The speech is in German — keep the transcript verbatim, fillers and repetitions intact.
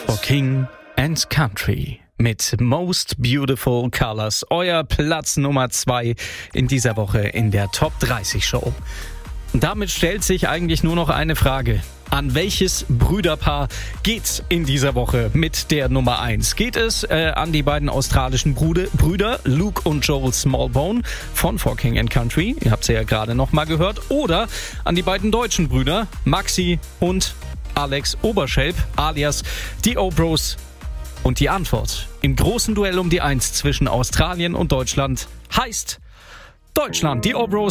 for King and Country mit Most Beautiful Colors. Euer Platz Nummer zwei in dieser Woche in der Top dreißig Show. Und damit stellt sich eigentlich nur noch eine Frage. An welches Brüderpaar geht's in dieser Woche mit der Nummer eins? Geht es äh, an die beiden australischen Brude, Brüder Luke und Joel Smallbone von For King and Country, ihr habt sie ja gerade noch mal gehört, oder an die beiden deutschen Brüder Maxi und Alex Oberschelp alias die O-Bros? Und die Antwort im großen Duell um die eins zwischen Australien und Deutschland heißt Deutschland. Die O-Bros